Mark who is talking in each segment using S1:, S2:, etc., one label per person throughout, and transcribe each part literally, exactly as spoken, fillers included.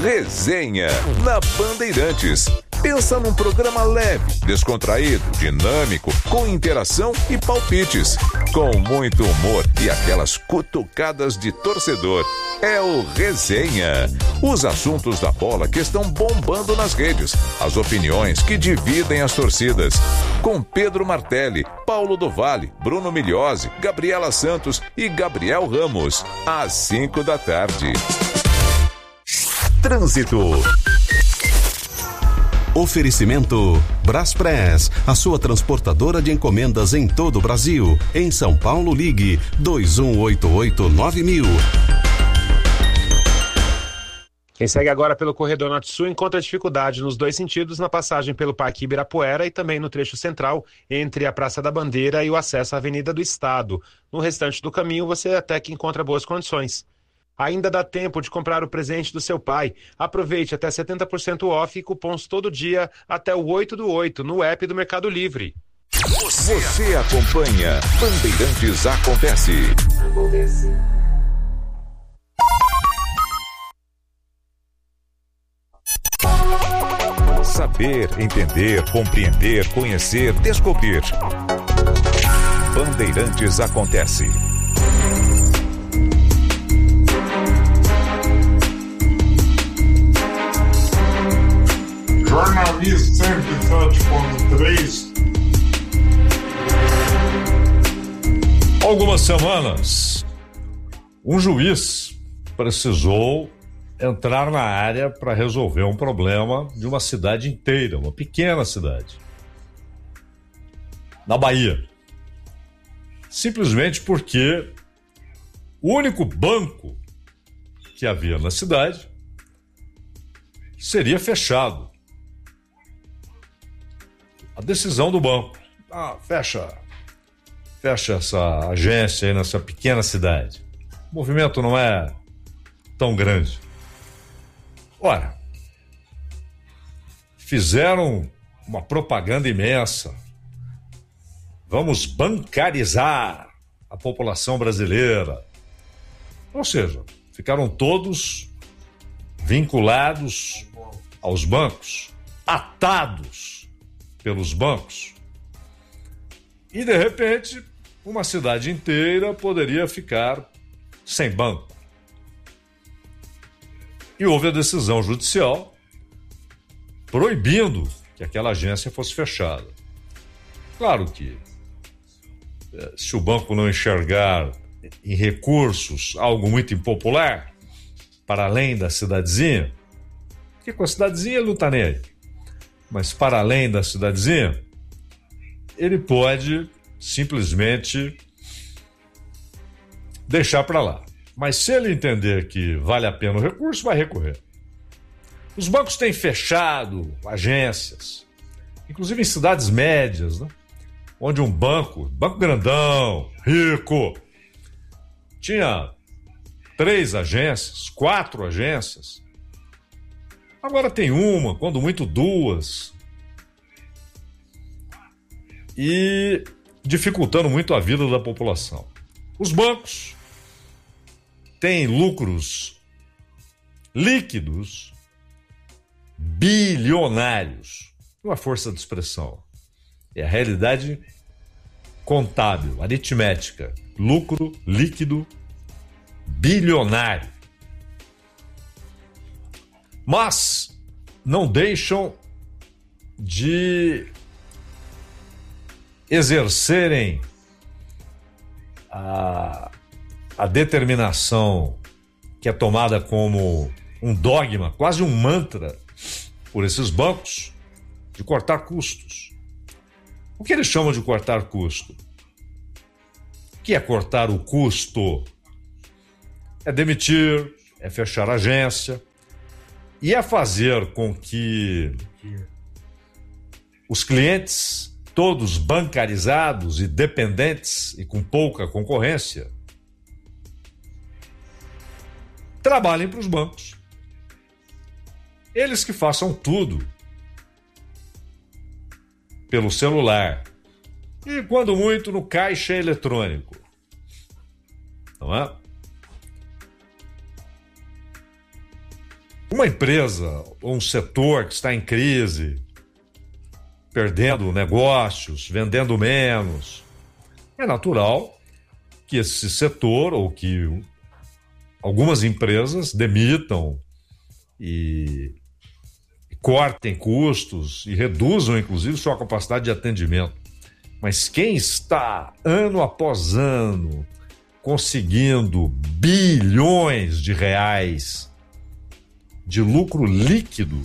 S1: Resenha na Bandeirantes. Pensa num programa leve, descontraído, dinâmico, com interação e palpites, com muito humor e aquelas cutucadas de torcedor. É o Resenha. Os assuntos da bola que estão bombando nas redes, as opiniões que dividem as torcidas. Com Pedro Martelli, Paulo do Vale, Bruno Migliozzi, Gabriela Santos e Gabriel Ramos. Às cinco da tarde. Trânsito.
S2: Oferecimento Braspress, a sua transportadora de encomendas em todo o Brasil. Em São Paulo, ligue dois um oito oito nove mil.
S3: Quem segue agora pelo Corredor Norte-Sul encontra dificuldade nos dois sentidos na passagem pelo Parque Ibirapuera e também no trecho central entre a Praça da Bandeira e o acesso à Avenida do Estado. No restante do caminho você até que encontra boas condições. Ainda dá tempo de comprar o presente do seu pai. Aproveite até setenta por cento off e cupons todo dia até o oito do oito no app do Mercado Livre.
S1: Você, Você acompanha Bandeirantes Acontece. Acontece. Saber, entender, compreender, conhecer, descobrir. Bandeirantes Acontece.
S4: Jornalismo cento e sete ponto três.
S5: Algumas semanas, um juiz precisou entrar na área para resolver um problema de uma cidade inteira, uma pequena cidade, na Bahia. Simplesmente porque o único banco que havia na cidade seria fechado. A decisão do banco, ah, fecha, fecha essa agência aí nessa pequena cidade. O movimento não é tão grande. Ora, fizeram uma propaganda imensa. Vamos bancarizar a população brasileira. Ou seja, ficaram todos vinculados aos bancos, atados pelos bancos. E, de repente, uma cidade inteira poderia ficar sem banco. E houve a decisão judicial proibindo que aquela agência fosse fechada. Claro que, se o banco não enxergar em recursos algo muito impopular, para além da cidadezinha, porque com a cidadezinha ele não está nem aí, mas para além da cidadezinha, ele pode simplesmente deixar para lá. Mas se ele entender que vale a pena o recurso, vai recorrer. Os bancos têm fechado agências, inclusive em cidades médias, né? Onde um banco, banco grandão, rico, tinha três agências, quatro agências. Agora tem uma, quando muito duas. E dificultando muito a vida da população. Os bancos têm lucros líquidos bilionários. Uma força de expressão. É a realidade contábil, aritmética. Lucro líquido bilionário. Mas não deixam de exercerem a, a determinação que é tomada como um dogma, quase um mantra, por esses bancos, de cortar custos. O que eles chamam de cortar custo? O que é cortar o custo? É demitir, é fechar a agência, e é fazer com que os clientes, todos bancarizados e dependentes e com pouca concorrência, trabalhem para os bancos. Eles que façam tudo pelo celular e, quando muito, no caixa eletrônico. Não é? Uma empresa ou um setor que está em crise, perdendo negócios, vendendo menos, é natural que esse setor ou que algumas empresas demitam e cortem custos e reduzam, inclusive, sua capacidade de atendimento. Mas quem está, ano após ano, conseguindo bilhões de reais de lucro líquido,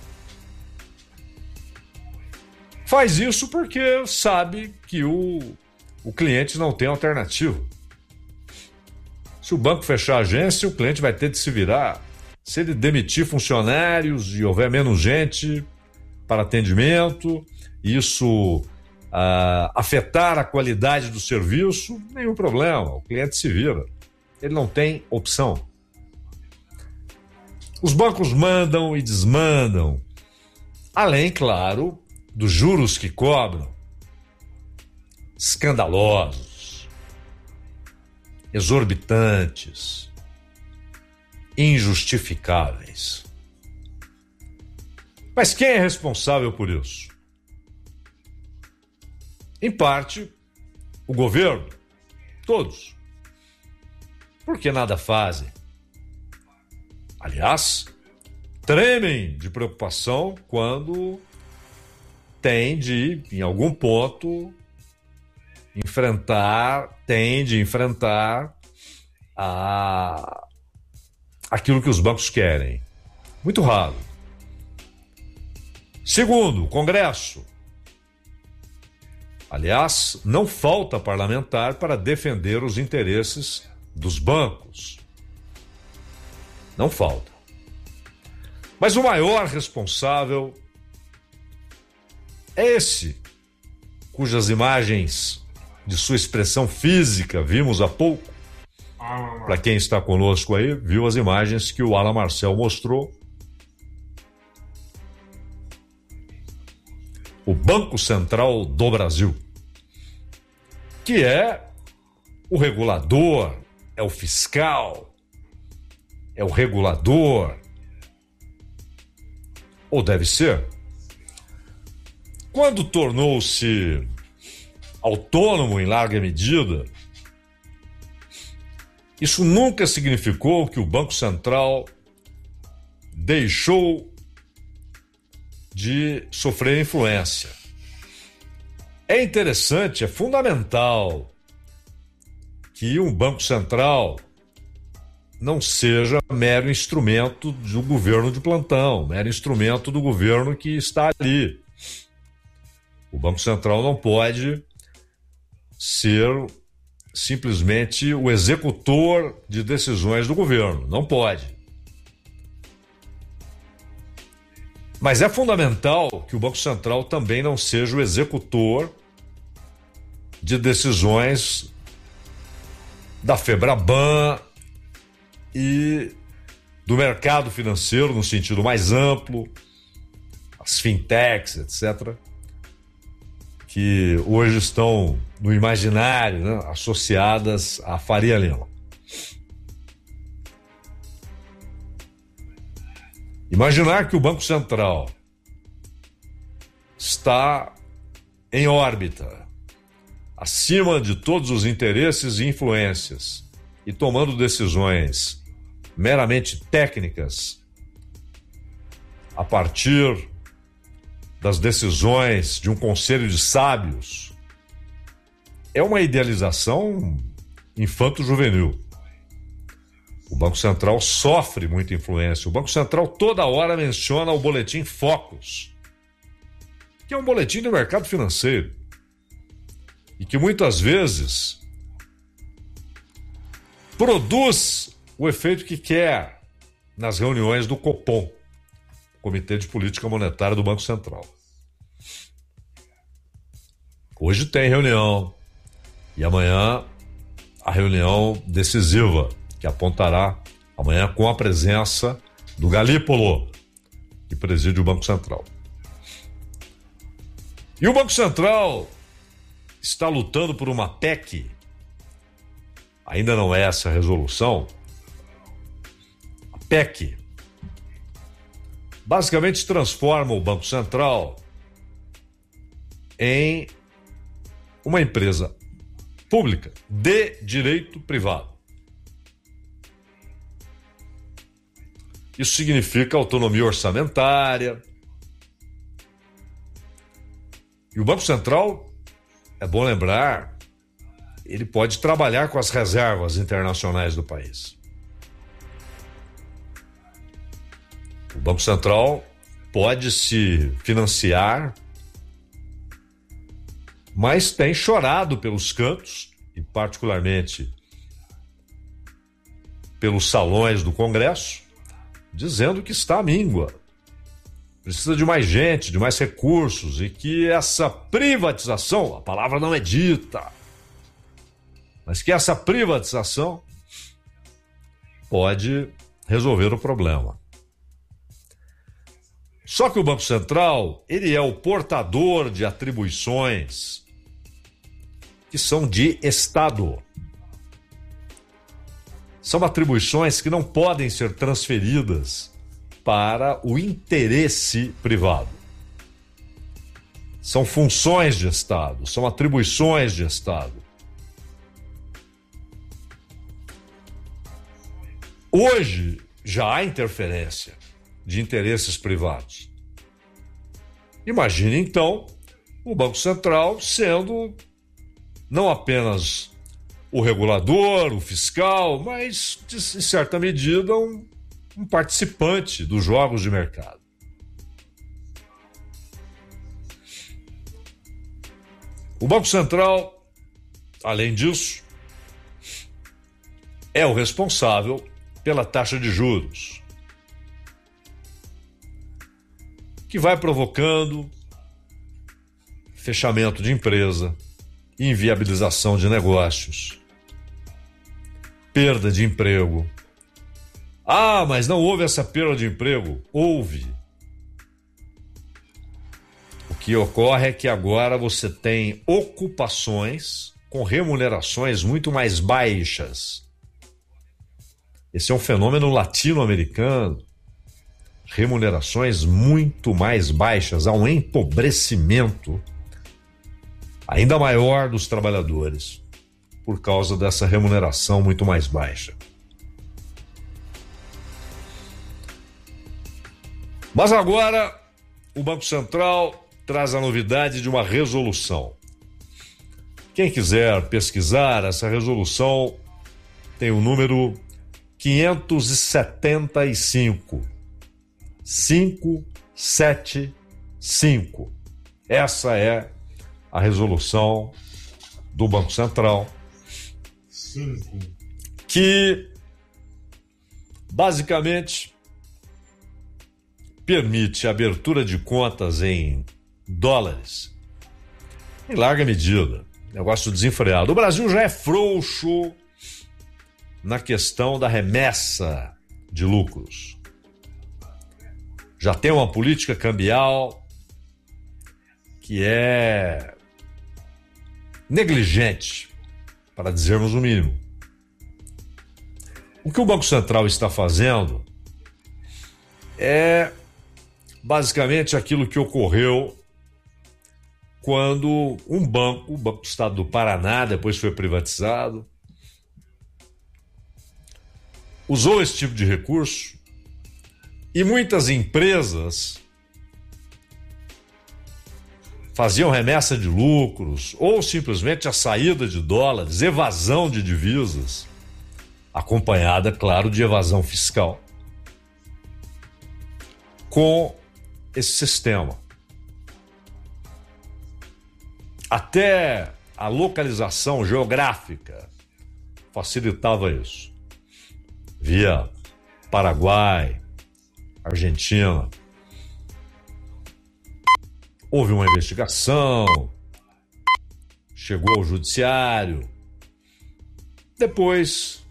S5: faz isso porque sabe que o, o cliente não tem alternativa. Se o banco fechar a agência, o cliente vai ter de se virar. Se ele demitir funcionários e houver menos gente para atendimento, isso ah, afetar a qualidade do serviço, nenhum problema, o cliente se vira. Ele não tem opção. Os bancos mandam e desmandam, além, claro, dos juros que cobram, escandalosos, exorbitantes, injustificáveis. Mas quem é responsável por isso? Em parte, o governo, todos. Porque nada fazem. Aliás, tremem de preocupação quando tem de, em algum ponto, enfrentar, tem de enfrentar a aquilo que os bancos querem. Muito raro. Segundo, o Congresso. Aliás, não falta parlamentar para defender os interesses dos bancos. Não falta. Mas o maior responsável é esse, cujas imagens de sua expressão física vimos há pouco. Para quem está conosco aí, viu as imagens que o Alan Marcel mostrou. O Banco Central do Brasil, que é o regulador, é o fiscal, é o regulador, ou deve ser. Quando tornou-se autônomo em larga medida, isso nunca significou que o Banco Central deixou de sofrer influência. É interessante, é fundamental que um Banco Central não seja mero instrumento do governo de plantão, mero instrumento do governo que está ali. O Banco Central não pode ser simplesmente o executor de decisões do governo. Não pode. Mas é fundamental que o Banco Central também não seja o executor de decisões da FEBRABAN e do mercado financeiro no sentido mais amplo, as fintechs, etcétera, que hoje estão no imaginário, né, associadas à Faria Lima. Imaginar que o Banco Central está em órbita, acima de todos os interesses e influências, e tomando decisões meramente técnicas a partir das decisões de um conselho de sábios, é uma idealização infanto-juvenil. O Banco Central sofre muita influência. O Banco Central toda hora menciona o boletim Focus, que é um boletim do mercado financeiro e que muitas vezes produz o efeito que quer nas reuniões do Copom, Comitê de Política Monetária do Banco Central. Hoje tem reunião e amanhã a reunião decisiva, que apontará amanhã com a presença do Galípolo, que preside o Banco Central. E o Banco Central está lutando por uma P E C, ainda não é essa a resolução, a P E C, basicamente transforma o Banco Central em uma empresa pública de direito privado. Isso significa autonomia orçamentária. E o Banco Central, é bom lembrar, ele pode trabalhar com as reservas internacionais do país. O Banco Central pode se financiar, mas tem chorado pelos cantos, e particularmente pelos salões do Congresso, dizendo que está à míngua. Precisa de mais gente, de mais recursos, e que essa privatização, a palavra não é dita, mas que essa privatização pode resolver o problema. Só que o Banco Central, ele é o portador de atribuições que são de Estado. São atribuições que não podem ser transferidas para o interesse privado. São funções de Estado, são atribuições de Estado. Hoje já há interferência de interesses privados. Imagine, então, o Banco Central sendo não apenas o regulador, o fiscal, mas, em certa medida, um, um participante dos jogos de mercado. O Banco Central, além disso, é o responsável pela taxa de juros, que vai provocando fechamento de empresa, inviabilização de negócios, perda de emprego. Ah, mas não houve essa perda de emprego? Houve. O que ocorre é que agora você tem ocupações com remunerações muito mais baixas. Esse é um fenômeno latino-americano. Remunerações muito mais baixas, há um empobrecimento ainda maior dos trabalhadores por causa dessa remuneração muito mais baixa. Mas agora o Banco Central traz a novidade de uma resolução. Quem quiser pesquisar, essa resolução tem o número quinhentos e setenta e cinco. quinhentos e setenta e cinco. Essa é a resolução do Banco Central,
S4: Cinco.
S5: que basicamente permite a abertura de contas em dólares em larga medida. Negócio desenfreado. O Brasil já é frouxo na questão da remessa de lucros. Já tem uma política cambial que é negligente, para dizermos o mínimo. O que o Banco Central está fazendo é basicamente aquilo que ocorreu quando um banco, o Banco do Estado do Paraná, depois foi privatizado, usou esse tipo de recurso e muitas empresas faziam remessa de lucros ou simplesmente a saída de dólares, evasão de divisas, acompanhada, claro, de evasão fiscal, com esse sistema. Até a localização geográfica facilitava isso. Via Paraguai, Argentina. Houve uma investigação, chegou ao judiciário. Depois,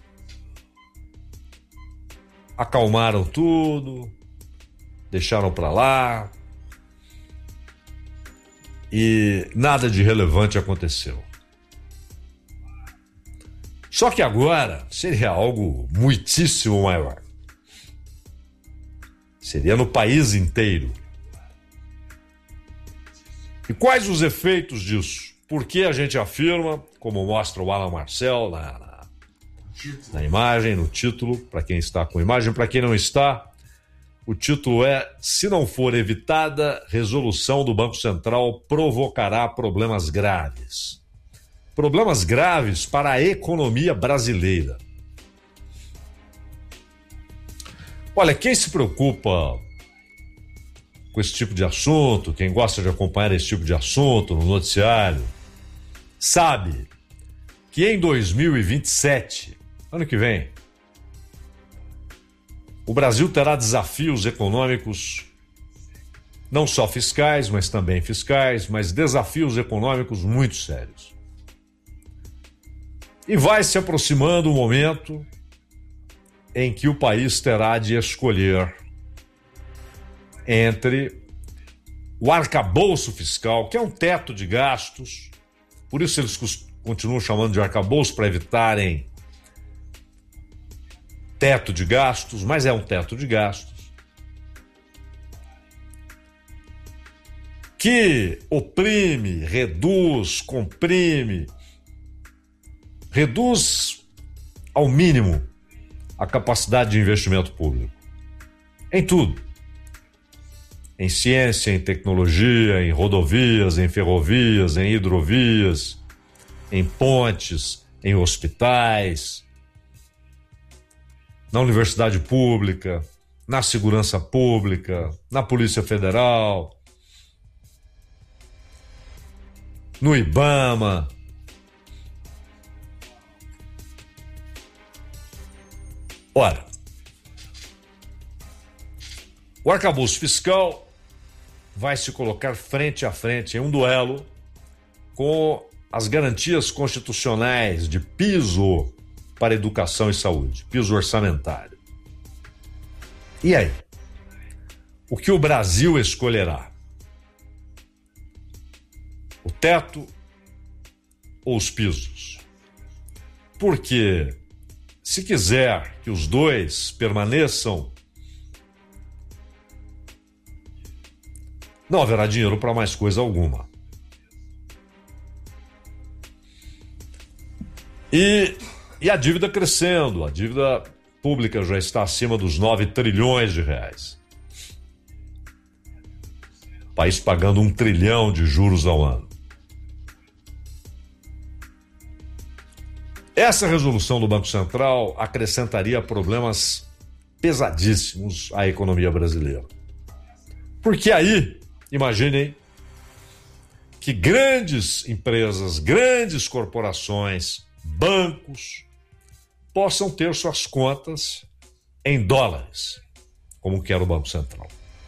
S5: acalmaram tudo, deixaram para lá e nada de relevante aconteceu. Só que agora seria algo muitíssimo maior. Seria no país inteiro. E quais os efeitos disso? Por que a gente afirma, como mostra o Alan Marcel na, na, na imagem, no título, para quem está com imagem, para quem não está, o título é: se não for evitada, resolução do Banco Central provocará problemas graves. Problemas graves para a economia brasileira. Olha, quem se preocupa com esse tipo de assunto, quem gosta de acompanhar esse tipo de assunto no noticiário, sabe que em dois mil e vinte e sete, ano que vem, o Brasil terá desafios econômicos, não só fiscais, mas também fiscais, mas desafios econômicos muito sérios. E vai se aproximando o momento em que o país terá de escolher entre o arcabouço fiscal, que é um teto de gastos, por isso eles continuam chamando de arcabouço para evitarem teto de gastos, mas é um teto de gastos, que oprime, reduz, comprime, reduz ao mínimo a capacidade de investimento público. Em tudo. Em ciência, em tecnologia, em rodovias, em ferrovias, em hidrovias, em pontes, em hospitais, na universidade pública, na segurança pública, na Polícia Federal, no IBAMA. Ora, o arcabouço fiscal vai se colocar frente a frente em um duelo com as garantias constitucionais de piso para educação e saúde, piso orçamentário. E aí? O que o Brasil escolherá? O teto ou os pisos? Porque se quiser que os dois permaneçam, não haverá dinheiro para mais coisa alguma. E, e a dívida crescendo, a dívida pública já está acima dos nove trilhões de reais. O país pagando um trilhão de juros ao ano. Essa resolução do Banco Central acrescentaria problemas pesadíssimos à economia brasileira. Porque aí, imaginem que grandes empresas, grandes corporações, bancos, possam ter suas contas em dólares, como quer o Banco Central.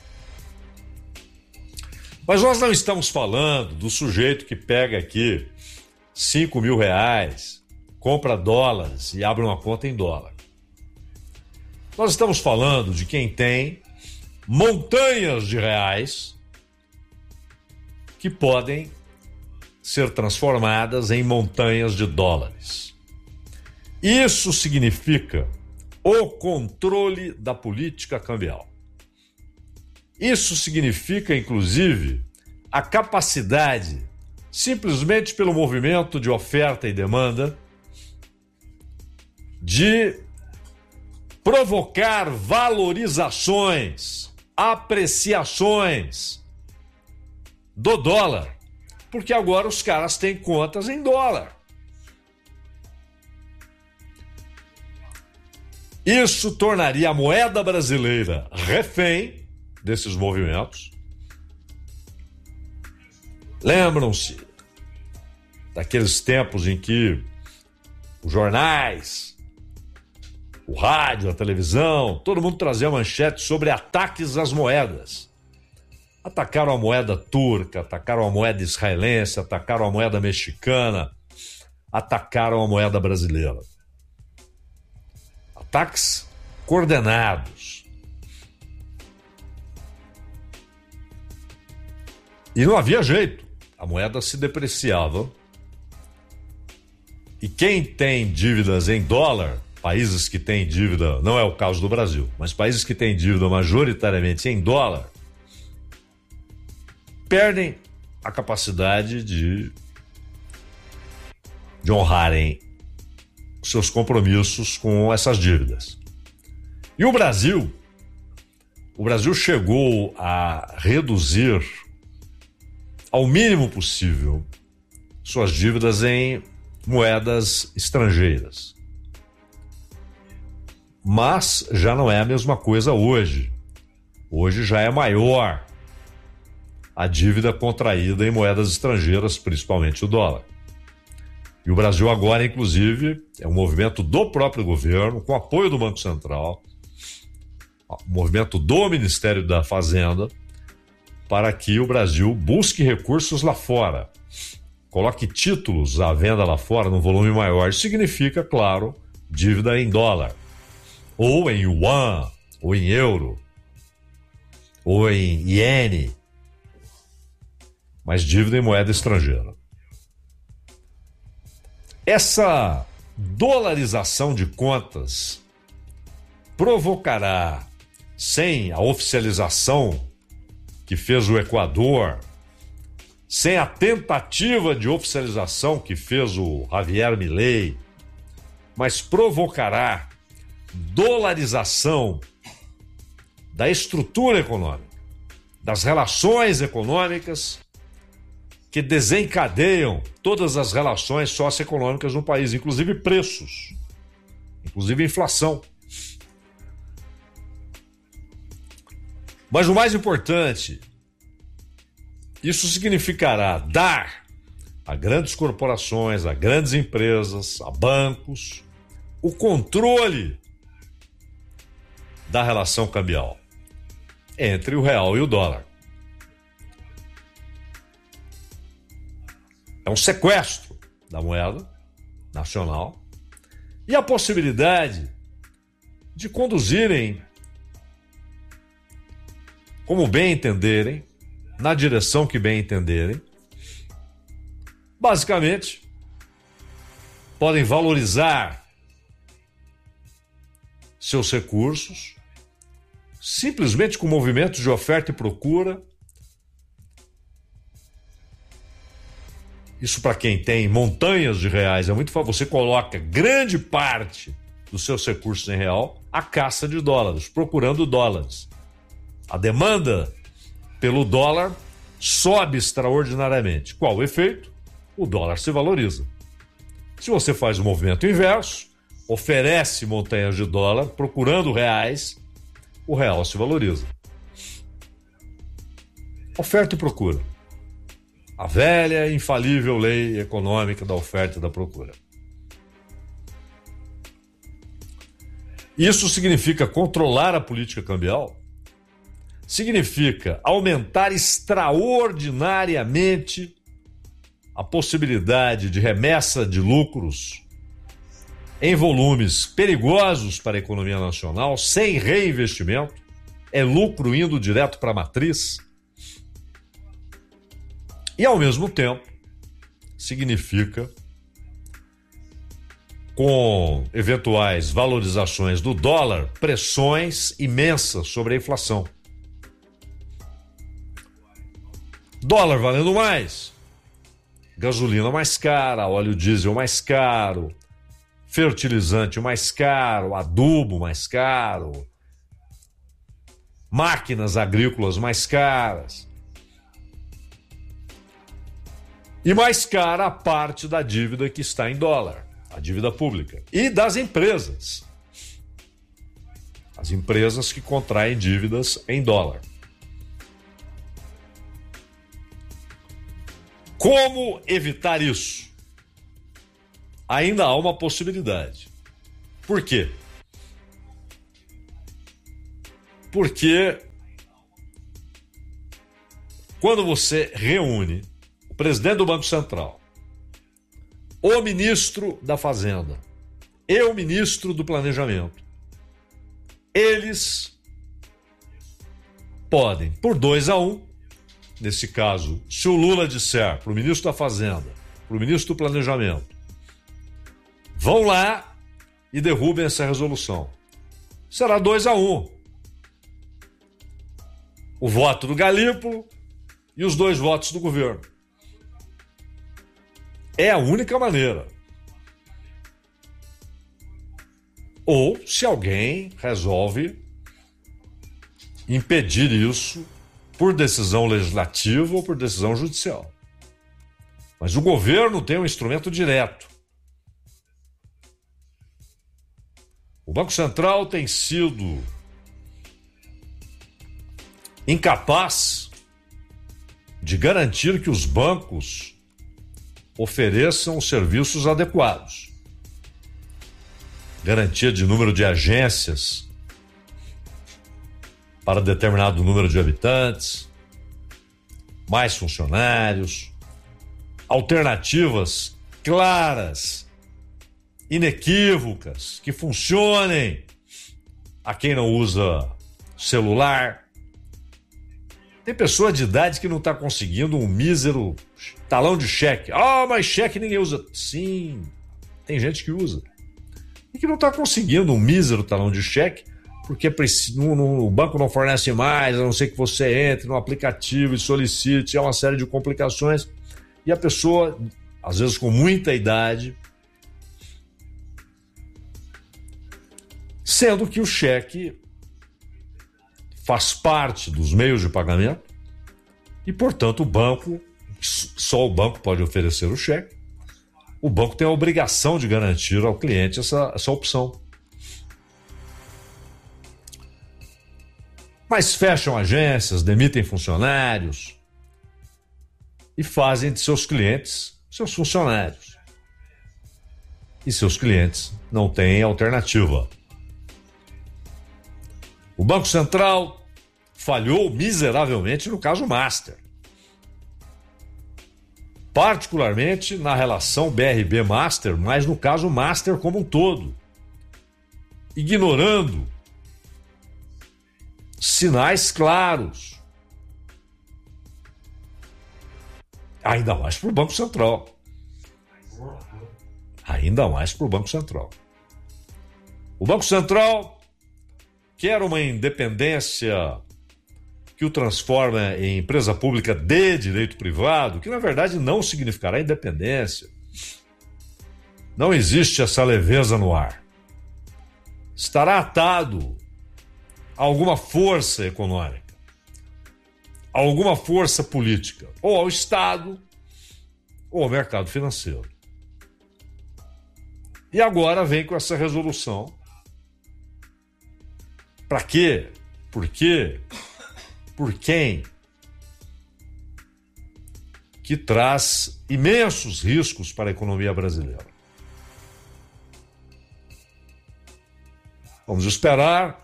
S5: Mas nós não estamos falando do sujeito que pega aqui cinco mil reais, compra dólares e abre uma conta em dólar. Nós estamos falando de quem tem montanhas de reais que podem ser transformadas em montanhas de dólares. Isso significa o controle da política cambial. Isso significa, inclusive, a capacidade, simplesmente pelo movimento de oferta e demanda, de provocar valorizações, apreciações do dólar, porque agora os caras têm contas em dólar. Isso tornaria a moeda brasileira refém desses movimentos. Lembram-se daqueles tempos em que os jornais, o rádio, a televisão, todo mundo trazia manchete sobre ataques às moedas. Atacaram a moeda turca, atacaram a moeda israelense, atacaram a moeda mexicana, atacaram a moeda brasileira. Ataques coordenados. E não havia jeito. A moeda se depreciava. E quem tem dívidas em dólar países que têm dívida, não é o caso do Brasil, mas países que têm dívida majoritariamente em dólar, perdem a capacidade de, de honrarem seus compromissos com essas dívidas. E o Brasil, o Brasil chegou a reduzir ao mínimo possível suas dívidas em moedas estrangeiras. Mas já não é a mesma coisa hoje. Hoje já é maior a dívida contraída em moedas estrangeiras, principalmente o dólar. E o Brasil agora, inclusive, é um movimento do próprio governo, com apoio do Banco Central, um movimento do Ministério da Fazenda, para que o Brasil busque recursos lá fora, coloque títulos à venda lá fora num volume maior. Isso significa, claro, dívida em dólar, ou em yuan, ou em euro, ou em iene, mas dívida em moeda estrangeira. Essa dolarização de contas provocará, sem a oficialização que fez o Equador, sem a tentativa de oficialização que fez o Javier Milei, mas provocará dolarização da estrutura econômica, das relações econômicas que desencadeiam todas as relações socioeconômicas no país, inclusive preços, inclusive inflação. Mas o mais importante, isso significará dar a grandes corporações, a grandes empresas, a bancos, o controle da relação cambial entre o real e o dólar. É um sequestro da moeda nacional e a possibilidade de conduzirem, como bem entenderem, na direção que bem entenderem. Basicamente, podem valorizar seus recursos simplesmente com movimentos de oferta e procura. Isso, para quem tem montanhas de reais, é muito fácil. Você coloca grande parte dos seus recursos em real à caça de dólares, procurando dólares. A demanda pelo dólar sobe extraordinariamente. Qual o efeito? O dólar se valoriza. Se você faz o movimento inverso, oferece montanhas de dólar, procurando reais, o real se valoriza. Oferta e procura. A velha e infalível lei econômica da oferta e da procura. Isso significa controlar a política cambial? Significa aumentar extraordinariamente a possibilidade de remessa de lucros em volumes perigosos para a economia nacional, sem reinvestimento, é lucro indo direto para a matriz. E, ao mesmo tempo, significa, com eventuais valorizações do dólar, pressões imensas sobre a inflação. Dólar valendo mais, gasolina mais cara, óleo diesel mais caro, fertilizante mais caro, adubo mais caro, máquinas agrícolas mais caras. E mais cara a parte da dívida que está em dólar, a dívida pública. E das empresas. As empresas que contraem dívidas em dólar. Como evitar isso? Ainda há uma possibilidade. Por quê? Porque quando você reúne o presidente do Banco Central, o ministro da Fazenda e o ministro do Planejamento, eles podem, por dois a um, nesse caso, se o Lula disser para o ministro da Fazenda, para o ministro do Planejamento, vão lá e derrubem essa resolução. Será dois a um. O voto do Galípolo e os dois votos do governo. É a única maneira. Ou se alguém resolve impedir isso por decisão legislativa ou por decisão judicial. Mas o governo tem um instrumento direto. O Banco Central tem sido incapaz de garantir que os bancos ofereçam serviços adequados. Garantia de número de agências para determinado número de habitantes, mais funcionários, alternativas claras, inequívocas, que funcionem a quem não usa celular. Tem pessoa de idade que não está conseguindo um mísero talão de cheque. Ah, mas cheque ninguém usa. Sim, tem gente que usa. E que não está conseguindo um mísero talão de cheque porque no, no, o banco não fornece mais, a não ser que você entre no aplicativo e solicite, é uma série de complicações. E a pessoa, às vezes com muita idade, sendo que o cheque faz parte dos meios de pagamento e, portanto, o banco, só o banco pode oferecer o cheque, o banco tem a obrigação de garantir ao cliente essa, essa opção. Mas fecham agências, demitem funcionários e fazem de seus clientes seus funcionários. E seus clientes não têm alternativa. O Banco Central falhou miseravelmente no caso Master. Particularmente na relação B R B-Master, mas no caso Master como um todo. Ignorando sinais claros. Ainda mais para o Banco Central. Ainda mais para o Banco Central. O Banco Central quer uma independência que o transforma em empresa pública de direito privado, que na verdade não significará independência. Não existe essa leveza no ar. Estará atado a alguma força econômica, a alguma força política, ou ao Estado, ou ao mercado financeiro. E agora vem com essa resolução. Para quê? Por quê? Por quem? Que traz imensos riscos para a economia brasileira. Vamos esperar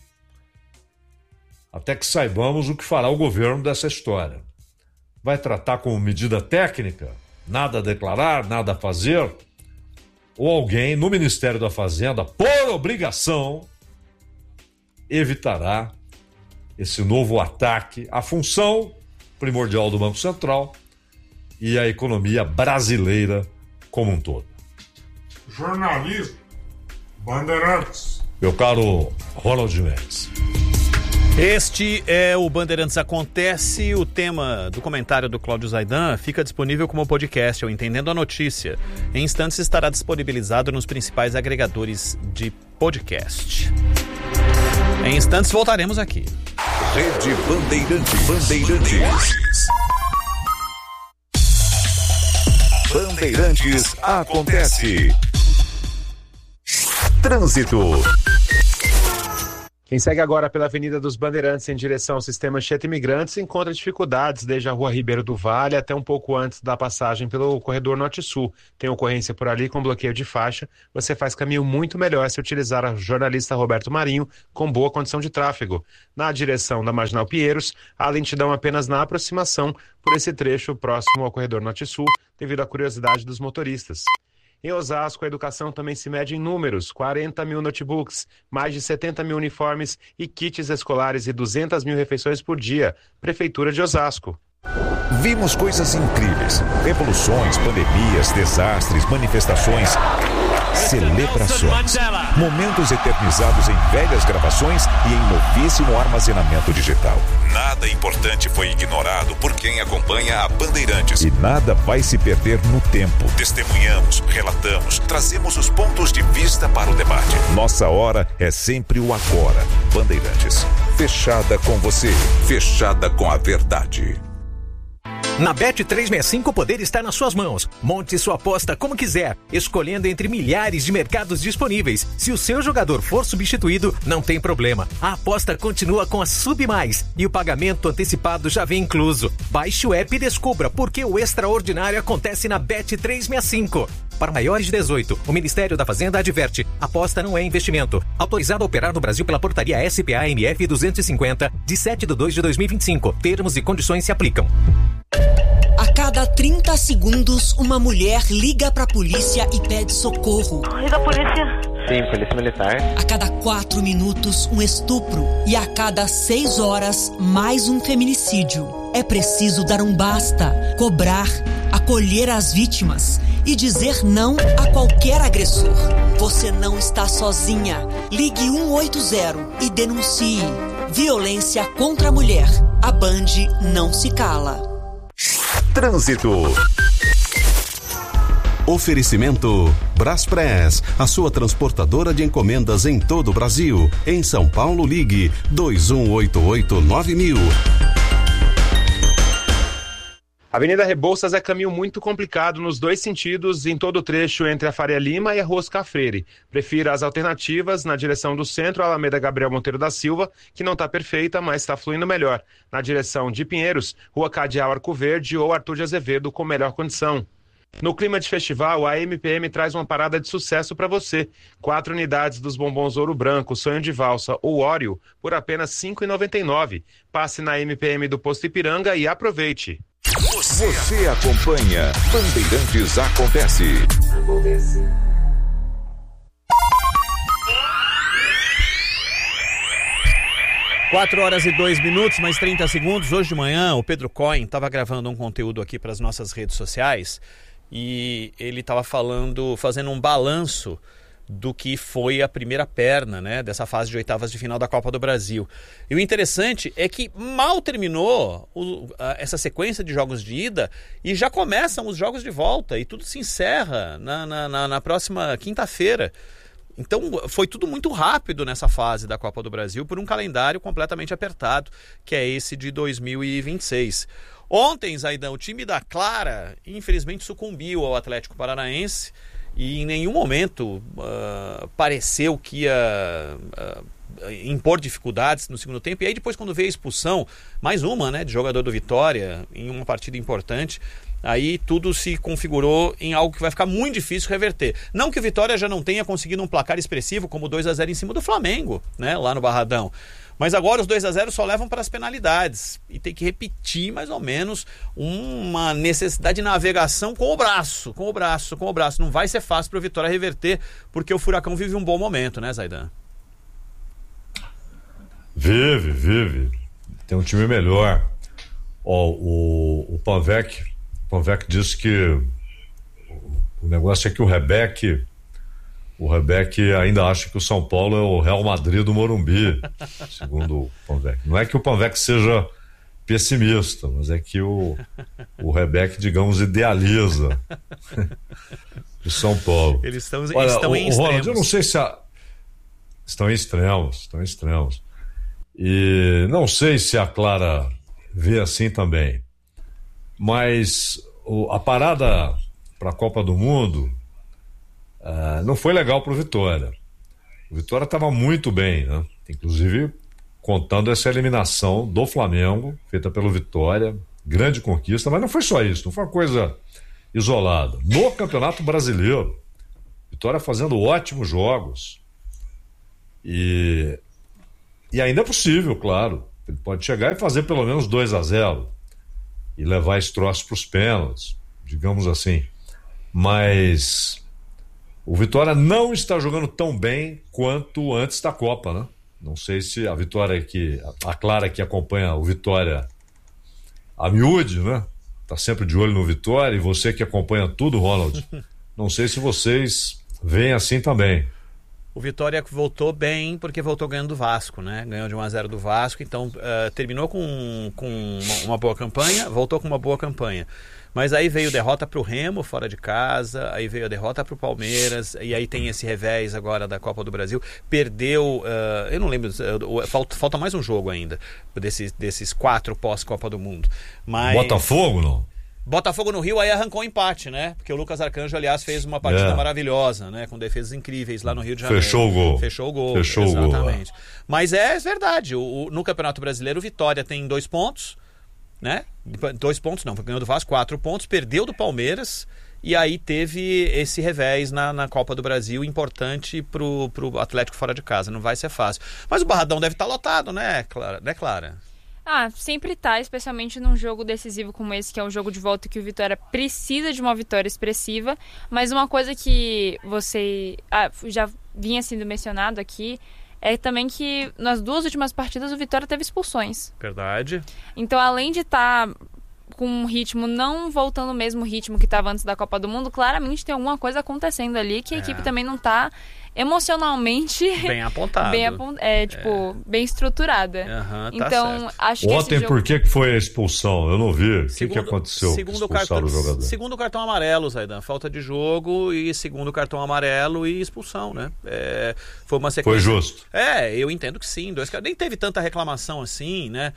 S5: até que saibamos o que fará o governo dessa história. Vai tratar como medida técnica, nada a declarar, nada a fazer, ou alguém no Ministério da Fazenda, por obrigação, evitará esse novo ataque à função primordial do Banco Central e à economia brasileira como um todo.
S4: Jornalismo, Bandeirantes.
S5: Meu caro Ronald Mendes.
S6: Este é o Bandeirantes Acontece. O tema do comentário do Cláudio Zaidan fica disponível como podcast, ou Entendendo a Notícia. Em instantes estará disponibilizado nos principais agregadores de podcast. Em instantes voltaremos aqui.
S1: Rede Bandeirantes. Bandeirantes. Bandeirantes Acontece. Trânsito.
S3: Quem segue agora pela Avenida dos Bandeirantes em direção ao sistema Anchieta Imigrantes encontra dificuldades desde a Rua Ribeiro do Vale até um pouco antes da passagem pelo corredor Norte-Sul. Tem ocorrência por ali com bloqueio de faixa. Você faz caminho muito melhor se utilizar a jornalista Roberto Marinho com boa condição de tráfego. Na direção da Marginal Pinheiros, há lentidão apenas na aproximação por esse trecho próximo ao corredor Norte-Sul, devido à curiosidade dos motoristas. Em Osasco, a educação também se mede em números: quarenta mil notebooks, mais de setenta mil uniformes e kits escolares e duzentas mil refeições por dia. Prefeitura de Osasco.
S1: Vimos coisas incríveis: revoluções, pandemias, desastres, manifestações. celebrações, momentos eternizados em velhas gravações e em novíssimo armazenamento digital. Nada importante foi ignorado por quem acompanha a Bandeirantes. E nada vai se perder no tempo. Testemunhamos, relatamos, trazemos os pontos de vista para o debate. Nossa hora é sempre o agora. Bandeirantes, fechada com você, fechada com a verdade.
S7: Na Bet trezentos e sessenta e cinco o poder está nas suas mãos. Monte sua aposta como quiser, escolhendo entre milhares de mercados disponíveis. Se o seu jogador for substituído, não tem problema. A aposta continua com a Sub Mais e o pagamento antecipado já vem incluso. Baixe o app e descubra por que o extraordinário acontece na Bet trezentos e sessenta e cinco. Para maiores de dezoito, o Ministério da Fazenda adverte: aposta não é investimento. Autorizado a operar no Brasil pela portaria S P A M F duzentos e cinquenta, de sete de dois de dois mil e vinte e cinco. Termos e condições se aplicam.
S8: A cada trinta segundos, uma mulher liga pra polícia e pede socorro.
S9: Liga a polícia.
S10: Sim, polícia militar.
S8: A cada quatro minutos, um estupro. E a cada seis horas, mais um feminicídio. É preciso dar um basta, cobrar, acolher as vítimas e dizer não a qualquer agressor. Você não está sozinha. Ligue um oito zero e denuncie. Violência contra a mulher. A Band não se cala.
S1: Trânsito.
S2: Oferecimento Braspress, a sua transportadora de encomendas em todo o Brasil. Em São Paulo, ligue dois um oito oito nove mil.
S3: A Avenida Rebouças é caminho muito complicado nos dois sentidos em todo o trecho entre a Faria Lima e a Rua Oscar Freire. Prefira as alternativas na direção do centro, a Alameda Gabriel Monteiro da Silva, que não está perfeita, mas está fluindo melhor. Na direção de Pinheiros, Rua Cadeal Arco Verde ou Arthur de Azevedo com melhor condição. No clima de festival, a M P M traz uma parada de sucesso para você. Quatro unidades dos bombons Ouro Branco, Sonho de Valsa ou Oreo por apenas cinco reais e noventa e nove centavos. Passe na M P M do Posto Ipiranga e aproveite.
S1: Você acompanha Bandeirantes Acontece.
S6: quatro horas e dois minutos, mais trinta segundos. Hoje de manhã, o Pedro Cohen estava gravando um conteúdo aqui para as nossas redes sociais e ele estava falando, fazendo um balanço do que foi a primeira perna, né, dessa fase de oitavas de final da Copa do Brasil. E o interessante é que mal terminou o, a, essa sequência de jogos de ida e já começam os jogos de volta e tudo se encerra na, na, na, na próxima quinta-feira. Então foi tudo muito rápido nessa fase da Copa do Brasil por um calendário completamente apertado, que é esse de dois mil e vinte e seis. Ontem, Zaidan, o time da Clara infelizmente sucumbiu ao Atlético Paranaense e em nenhum momento uh, pareceu que ia uh, impor dificuldades no segundo tempo. E aí depois, quando veio a expulsão, mais uma, né, de jogador do Vitória em uma partida importante, aí tudo se configurou em algo que vai ficar muito difícil reverter. Não que o Vitória já não tenha conseguido um placar expressivo como dois a zero em cima do Flamengo, né, lá no Barradão. Mas agora os dois a zero só levam para as penalidades. E tem que repetir mais ou menos uma necessidade de navegação com o braço, com o braço, com o braço. Não vai ser fácil para o Vitória reverter, porque o Furacão vive um bom momento, né, Zaidan?
S5: Vive, vive. Tem um time melhor. Ó, o, o Panvec, o Panvec disse que o negócio é que o Rebeck O Rebeck ainda acha que o São Paulo é o Real Madrid do Morumbi, segundo o Panvec. Não é que o Panvec seja pessimista, mas é que o, o Rebeck, digamos, idealiza o São Paulo.
S6: Eles estão,
S5: Olha,
S6: estão
S5: o,
S6: em
S5: o
S6: extremos.
S5: Ronald, eu não sei se a... Estão em extremos, estão em extremos. E não sei se a Clara vê assim também. Mas o, a parada para a Copa do Mundo Uh, não foi legal para o Vitória. O Vitória estava muito bem, né? Inclusive contando essa eliminação do Flamengo, feita pelo Vitória, grande conquista, mas não foi só isso, não foi uma coisa isolada. No Campeonato Brasileiro, Vitória fazendo ótimos jogos e, e ainda é possível, claro, ele pode chegar e fazer pelo menos dois a zero e levar esse troço para os pênaltis, digamos assim, mas o Vitória não está jogando tão bem quanto antes da Copa, né? Não sei se a Vitória que a Clara que acompanha o Vitória a miúde, né? Tá sempre de olho no Vitória, e você que acompanha tudo, Ronald, não sei se vocês vem assim também.
S6: O Vitória voltou bem porque voltou ganhando do Vasco, né? Ganhou de um a zero do Vasco, então uh, terminou com, com uma, uma boa campanha, voltou com uma boa campanha. Mas aí veio derrota para o Remo fora de casa, aí veio a derrota para o Palmeiras, e aí tem esse revés agora da Copa do Brasil. Perdeu, uh, eu não lembro, uh, falta, falta mais um jogo ainda, desses, desses quatro pós-Copa do Mundo. Mas...
S5: Botafogo, não?
S6: Botafogo no Rio aí arrancou um empate, né? Porque o Lucas Arcanjo, aliás, fez uma partida é. maravilhosa, né? Com defesas incríveis lá no Rio de Janeiro.
S5: Fechou o gol.
S6: Fechou o gol,
S5: Fechou
S6: exatamente.
S5: O gol.
S6: Mas é verdade, o, o, no Campeonato Brasileiro o Vitória tem dois pontos, né? Dois pontos não, ganhou do Vasco, quatro pontos, perdeu do Palmeiras e aí teve esse revés na, na Copa do Brasil importante pro, pro Atlético fora de casa. Não vai ser fácil. Mas o Barradão deve estar lotado, né, Clara? Né, Clara?
S9: Ah, sempre tá, especialmente num jogo decisivo como esse, que é um jogo de volta que o Vitória precisa de uma vitória expressiva. Mas uma coisa que você ah, já vinha sendo mencionado aqui é também que nas duas últimas partidas o Vitória teve expulsões.
S6: Verdade.
S9: Então, além de estar tá com um ritmo não voltando o mesmo ritmo que estava antes da Copa do Mundo, claramente tem alguma coisa acontecendo ali que a é. equipe também não está emocionalmente
S6: bem apontada,
S9: bem, apont... é, tipo, é. bem estruturada.
S6: Uhum, tá
S9: então,
S6: certo.
S9: acho que
S5: ontem,
S9: esse jogo...
S5: por que foi a expulsão? Eu não vi.
S6: Segundo,
S5: o que, que aconteceu?
S6: Segundo o, cartão, segundo o cartão amarelo, Zaidan. Falta de jogo e segundo o cartão amarelo e expulsão, né? É, foi uma sequência.
S5: Foi justo.
S6: É, eu entendo que sim. Dois... Nem teve tanta reclamação assim, né?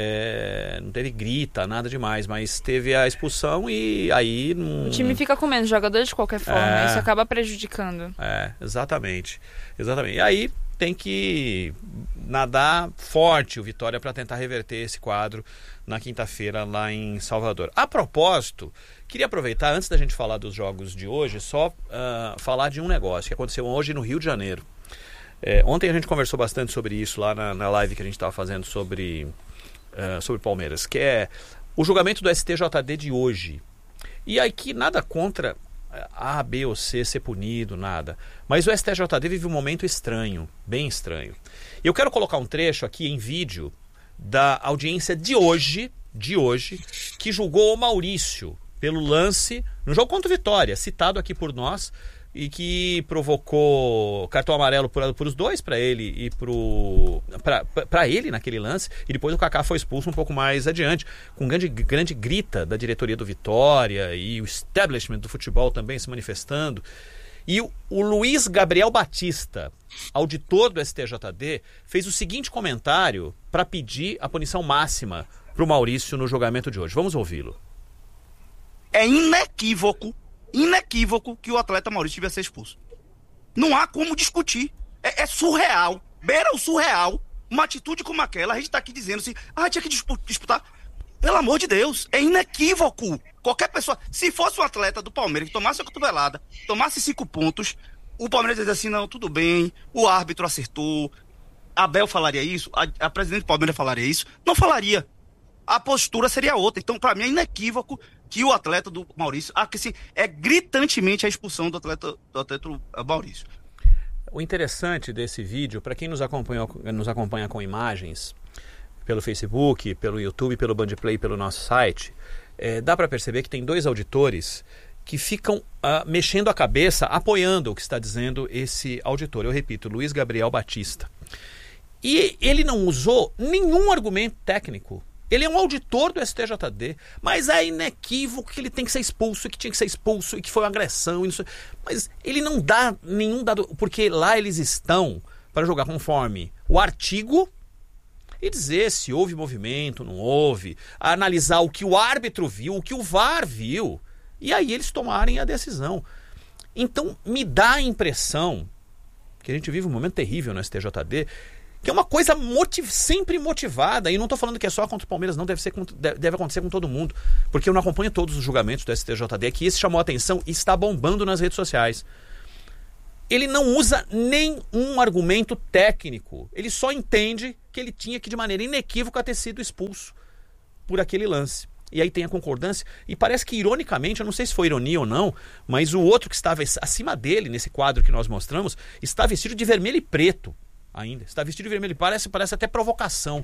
S6: É, não teve grita, nada demais, mas teve a expulsão e aí... Não...
S9: O time fica com menos jogadores de qualquer forma,
S6: é,
S9: isso acaba prejudicando.
S6: É, exatamente. Exatamente. E aí tem que nadar forte o Vitória para tentar reverter esse quadro na quinta-feira lá em Salvador. A propósito, queria aproveitar, antes da gente falar dos jogos de hoje, só uh, falar de um negócio que aconteceu hoje no Rio de Janeiro. É, ontem a gente conversou bastante sobre isso lá na, na live que a gente estava fazendo sobre... Uh, sobre Palmeiras, que é o julgamento do S T J D de hoje. E aqui nada contra A, B ou C ser punido, nada. Mas o S T J D vive um momento estranho, bem estranho. E eu quero colocar um trecho aqui em vídeo da audiência de hoje, de hoje, que julgou o Maurício pelo lance no jogo contra o Vitória, citado aqui por nós, e que provocou cartão amarelo por, por os dois, para ele e pro para ele naquele lance, e depois o Kaká foi expulso um pouco mais adiante, com grande, grande grita da diretoria do Vitória e o establishment do futebol também se manifestando. E o, o Luiz Gabriel Batista, auditor do S T J D, fez o seguinte comentário para pedir a punição máxima para o Maurício no julgamento de hoje. Vamos ouvi-lo.
S10: É inequívoco inequívoco que o atleta Maurício devia ser expulso. Não há como discutir. É, é surreal. Beira o surreal. Uma atitude como aquela, a gente tá aqui dizendo assim, ah, tinha que disputar. Pelo amor de Deus, é inequívoco. Qualquer pessoa, se fosse um atleta do Palmeiras que tomasse a cotovelada, tomasse cinco pontos, o Palmeiras ia dizer assim, não, tudo bem, o árbitro acertou. Abel falaria isso? A, a presidente do Palmeiras falaria isso? Não falaria. A postura seria outra. Então, para mim, é inequívoco que o atleta do Maurício, assim, é gritantemente a expulsão do atleta, do atleta Maurício.
S6: O interessante desse vídeo, para quem nos acompanha, nos acompanha com imagens, pelo Facebook, pelo YouTube, pelo Bandplay, pelo nosso site, é, dá para perceber que tem dois auditores que ficam uh, mexendo a cabeça, apoiando o que está dizendo esse auditor. Eu repito, Luiz Gabriel Batista. E ele não usou nenhum argumento técnico. Ele é um auditor do S T J D, mas é inequívoco que ele tem que ser expulso, e que tinha que ser expulso, e que foi uma agressão. E não sei. Mas ele não dá nenhum dado, porque lá eles estão para jogar conforme o artigo e dizer se houve movimento, não houve, analisar o que o árbitro viu, o que o V A R viu, e aí eles tomarem a decisão. Então me dá a impressão que a gente vive um momento terrível no S T J D, que é uma coisa motiv- sempre motivada, e não estou falando que é só contra o Palmeiras, não, deve, ser, deve acontecer com todo mundo, porque eu não acompanho todos os julgamentos do S T J D, é que esse chamou a atenção e está bombando nas redes sociais. Ele não usa nenhum argumento técnico, ele só entende que ele tinha que de maneira inequívoca ter sido expulso por aquele lance. E aí tem a concordância, e parece que ironicamente, eu não sei se foi ironia ou não, mas o outro que estava acima dele, nesse quadro que nós mostramos, está vestido de vermelho e preto. Ainda, está vestido de vermelho, parece, parece até provocação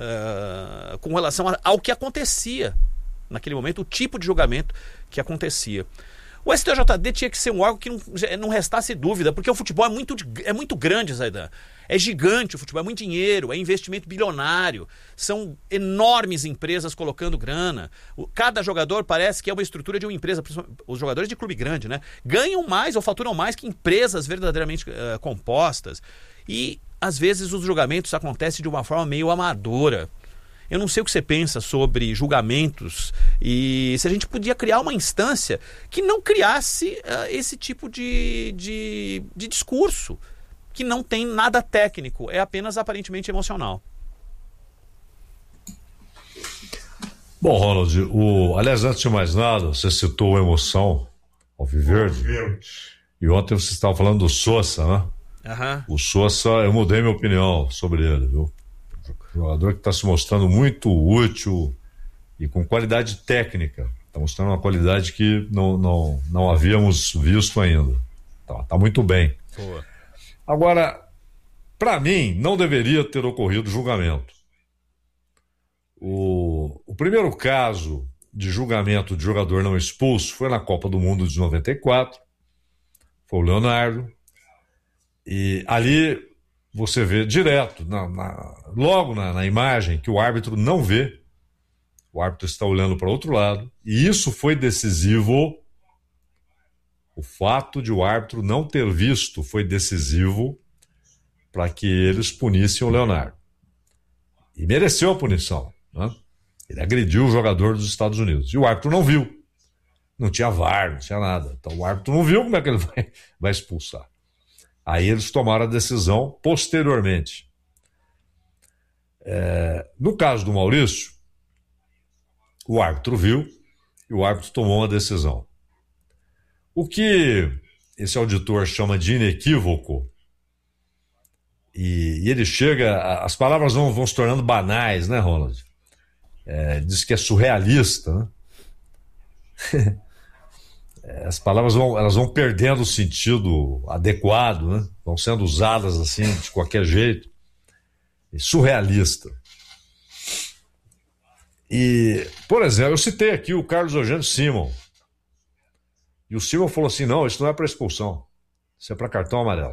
S6: uh, com relação a, ao que acontecia naquele momento, o tipo de julgamento que acontecia. O S T J D tinha que ser um órgão que não, não restasse dúvida, porque o futebol é muito, é muito grande, Zaidan. É gigante o futebol, é muito dinheiro, é investimento bilionário. São enormes empresas colocando grana. Cada jogador parece que é uma estrutura de uma empresa. Os jogadores de clube grande, né? Ganham mais ou faturam mais que empresas verdadeiramente uh, compostas. E, às vezes, os julgamentos acontecem de uma forma meio amadora. Eu não sei o que você pensa sobre julgamentos e se a gente podia criar uma instância que não criasse uh, esse tipo de, de, de discurso, que não tem nada técnico, é apenas aparentemente emocional.
S5: Bom, Ronald, o... aliás, antes de mais nada, você citou a emoção ao Viverde. E ontem você estava falando do Sousa, né?
S6: Uhum.
S5: O Sousa, eu mudei minha opinião sobre ele, viu? Jogador que está se mostrando muito útil e com qualidade técnica. Está mostrando uma qualidade que não, não, não havíamos visto ainda. Tá, tá muito bem.
S6: Boa.
S5: Agora, para mim, não deveria ter ocorrido julgamento. O, o primeiro caso de julgamento de jogador não expulso foi na Copa do Mundo de noventa e quatro. Foi o Leonardo. E ali você vê direto, na, na, logo na, na imagem, que o árbitro não vê. O árbitro está olhando para outro lado. E isso foi decisivo. O fato de o árbitro não ter visto foi decisivo para que eles punissem o Leonardo. E mereceu a punição, né? Ele agrediu o jogador dos Estados Unidos. E o árbitro não viu. Não tinha V A R, não tinha nada. Então o árbitro não viu, como é que ele vai, vai expulsar? Aí eles tomaram a decisão posteriormente. É, no caso do Maurício, o árbitro viu e o árbitro tomou uma decisão. O que esse auditor chama de inequívoco, e, e ele chega, as palavras vão, vão se tornando banais, né, Ronald? É, diz que é surrealista, né? As palavras vão, elas vão perdendo o sentido adequado, né? Vão sendo usadas assim, de qualquer jeito. E surrealista. E, por exemplo, eu citei aqui o Carlos Eugênio Simon. E o Simon falou assim, não, isso não é para expulsão. Isso é para cartão amarelo.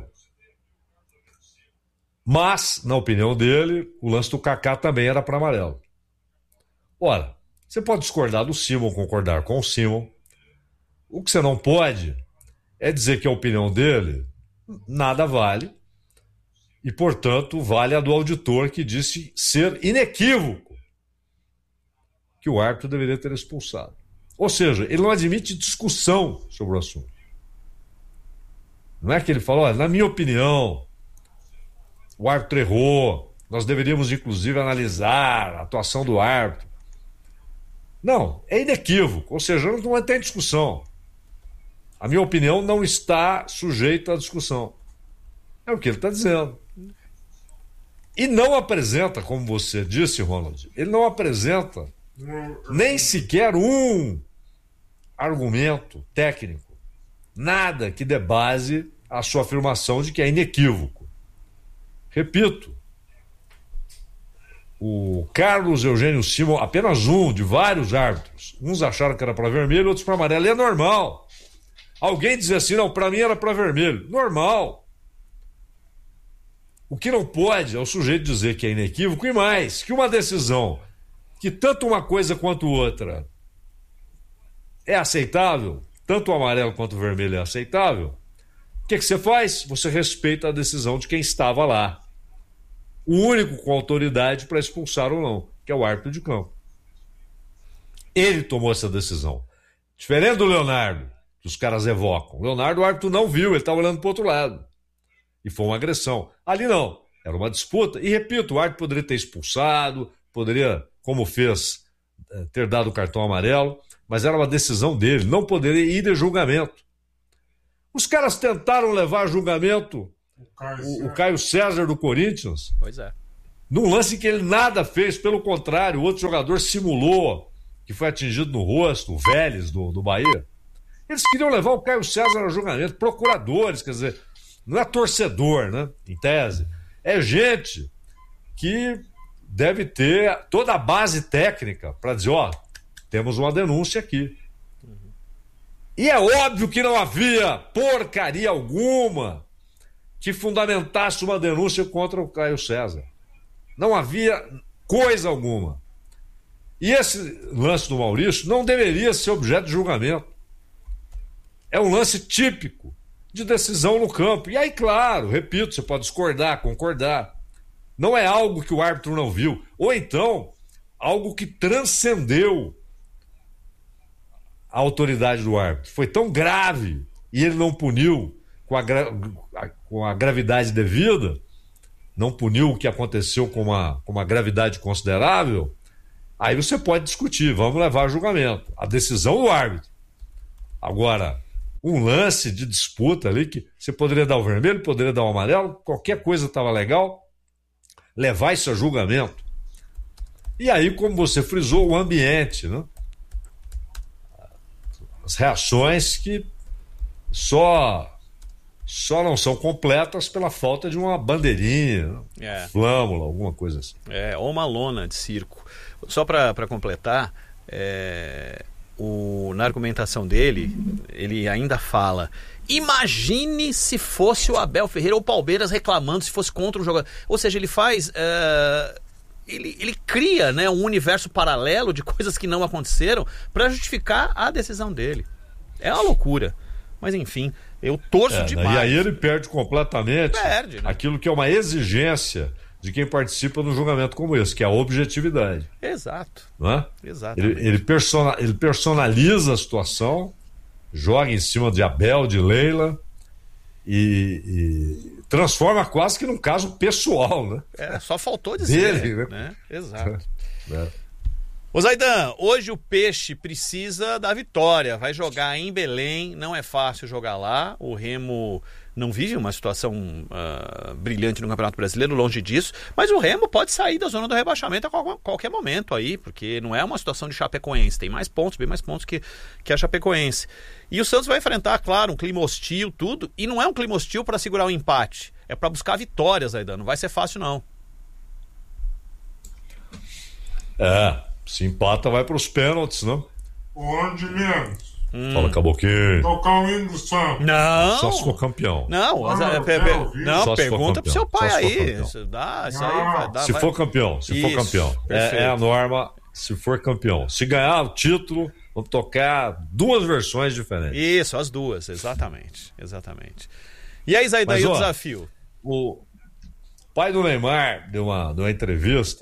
S5: Mas, na opinião dele, o lance do Kaká também era para amarelo. Ora, você pode discordar do Simon, concordar com o Simon. O que você não pode é dizer que a opinião dele nada vale e, portanto, vale a do auditor que disse ser inequívoco que o árbitro deveria ter expulsado. Ou seja, ele não admite discussão sobre o assunto. Não é que ele falou, olha, na minha opinião, o árbitro errou, nós deveríamos, inclusive, analisar a atuação do árbitro. Não, é inequívoco, ou seja, não tem discussão. A minha opinião não está sujeita à discussão. É o que ele está dizendo. E não apresenta, como você disse, Ronald, ele não apresenta nem sequer um argumento técnico, nada que dê base à sua afirmação de que é inequívoco. Repito, o Carlos Eugênio Simon, apenas um de vários árbitros, uns acharam que era para vermelho, outros para amarelo, e é normal. Alguém dizer assim, não, para mim era para vermelho, normal. O que não pode é o sujeito dizer que é inequívoco e mais, que uma decisão que tanto uma coisa quanto outra é aceitável, tanto o amarelo quanto o vermelho é aceitável, o que, que você faz? Você respeita a decisão de quem estava lá. O único com autoridade para expulsar ou não, que é o árbitro de campo. Ele tomou essa decisão. Diferente do Leonardo, que os caras evocam. O Leonardo, o árbitro não viu, ele estava olhando para o outro lado. E foi uma agressão. Ali não, era uma disputa. E repito, o árbitro poderia ter expulsado, poderia, como fez, ter dado o cartão amarelo, mas era uma decisão dele, não poderia ir a julgamento. Os caras tentaram levar a julgamento o Caio, o, o Caio César do Corinthians.
S6: Pois é.
S5: Num lance que ele nada fez, pelo contrário, o outro jogador simulou que foi atingido no rosto, o Vélez do, do Bahia. Eles queriam levar o Caio César a julgamento, procuradores, quer dizer, não é torcedor, né? Em tese. É gente que deve ter toda a base técnica para dizer, ó, temos uma denúncia aqui. E é óbvio que não havia porcaria alguma que fundamentasse uma denúncia contra o Caio César. Não havia coisa alguma. E esse lance do Maurício não deveria ser objeto de julgamento. É um lance típico de decisão no campo. E aí, claro, repito, você pode discordar, concordar. Não é algo que o árbitro não viu. Ou então, algo que transcendeu a autoridade do árbitro. Foi tão grave e ele não puniu com a, gra... com a gravidade devida, não puniu o que aconteceu com uma, com uma gravidade considerável, aí você pode discutir, vamos levar a julgamento. A decisão do árbitro. Agora, um lance de disputa ali que você poderia dar o vermelho, poderia dar o amarelo, qualquer coisa estava legal, levar isso a julgamento. E aí, como você frisou, o ambiente, né? As reações que só só não são completas pela falta de uma bandeirinha, é. flâmula, alguma coisa assim.
S6: É, ou uma lona de circo. Só para completar, é, o, na argumentação dele, ele ainda fala: imagine se fosse o Abel Ferreira ou o Palmeiras reclamando se fosse contra o jogador. Ou seja, ele faz... Uh, ele, ele cria, né, um universo paralelo de coisas que não aconteceram para justificar a decisão dele. É uma loucura. Mas enfim, eu torço
S5: é,
S6: demais.
S5: E aí ele perde completamente
S6: perde, né?
S5: aquilo que é uma exigência de quem participa num julgamento como esse, que é a objetividade.
S6: Exato.
S5: Não é?
S6: Exatamente.
S5: Ele, ele, persona, ele personaliza a situação, joga em cima de Abel, de Leila e, e transforma quase que num caso pessoal, né?
S6: É, só faltou dizer.
S5: Dele, né?
S6: né? Exato.
S5: É.
S6: Ô Zaidan, hoje o Peixe precisa da vitória, vai jogar em Belém, não é fácil jogar lá, o Remo não vive uma situação uh, brilhante no Campeonato Brasileiro, longe disso, mas o Remo pode sair da zona do rebaixamento a qual, qualquer momento aí, porque não é uma situação de Chapecoense, tem mais pontos, bem mais pontos que, que a Chapecoense. E o Santos vai enfrentar, claro, um clima hostil, tudo, e não é um clima hostil para segurar o empate, é para buscar vitórias, Zaidan, não vai ser fácil não.
S5: É. Se empata, vai para os pênaltis, não?
S4: Onde menos?
S5: Hum. Fala, Caboclinho.
S4: Tocar o hino do Santos.
S6: Não.
S5: Só se for campeão.
S6: Não,
S4: não,
S6: é,
S4: per,
S6: per, não
S5: Só
S6: pergunta pro seu pai aí.
S5: Isso
S6: dá, isso
S4: não.
S6: aí vai dar.
S5: Se
S6: vai...
S5: for campeão, se
S6: isso,
S5: for campeão. É, é a norma, se for campeão. Se ganhar o título, vamos tocar duas versões diferentes.
S6: Isso, as duas, exatamente. Exatamente. E aí, Zaidan, o desafio?
S5: O pai do Neymar deu uma, deu uma entrevista.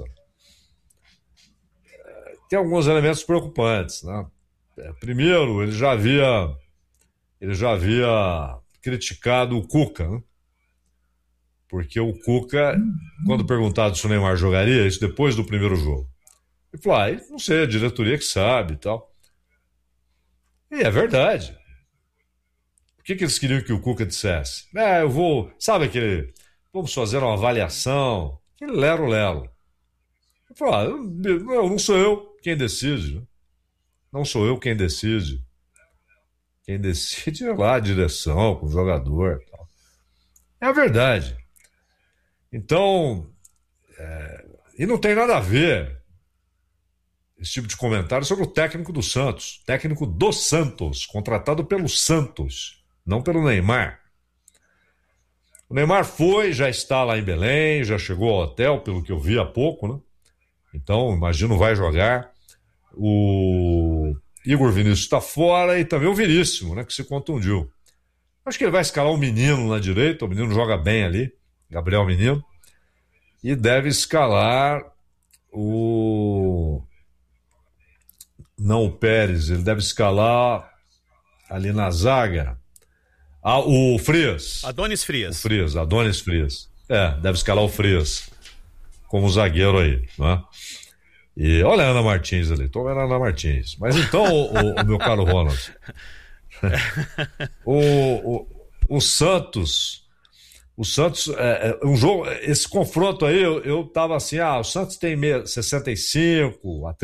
S5: Tem alguns elementos preocupantes, né? Primeiro, ele já havia ele já havia criticado o Cuca, né? Porque o Cuca, quando perguntado se o Neymar jogaria, isso depois do primeiro jogo, ele falou, ah, não sei, a diretoria que sabe e tal. E é verdade. Por que, que eles queriam que o Cuca dissesse? É, eu vou, sabe aquele, vamos fazer uma avaliação, aquele lero-lero. Ele falou, ah, eu, eu, não sou eu quem decide, né? Não sou eu quem decide. Quem decide é lá a direção, com o jogador e tal. É a verdade. Então, é, e não tem nada a ver esse tipo de comentário sobre o técnico do Santos. Técnico do Santos, contratado pelo Santos, não pelo Neymar. O Neymar foi, já está lá em Belém, já chegou ao hotel, pelo que eu vi há pouco, né? Então, imagino, vai jogar. O Igor Vinícius está fora e também o Veríssimo, né, que se contundiu. Acho que ele vai escalar um menino na direita, o menino joga bem ali, Gabriel Menino, e deve escalar o... Não o Pérez, ele deve escalar ali na zaga ah, o Frias.
S6: Adonis Frias.
S5: O Frias, Adonis Frias. É, deve escalar o Frias como zagueiro aí, né? E olha a Ana Martins ali, tô vendo a Ana Martins. Mas então, o, o, o meu caro Ronald, o, o, o Santos, o Santos, é, é, um jogo, esse confronto aí, eu, eu tava assim, ah, o Santos tem sessenta e cinco, a